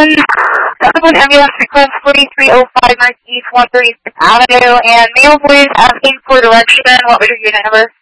1 ambulance request 4305 Northeast 136th Avenue, and mail please asking for direction. What was your unit number?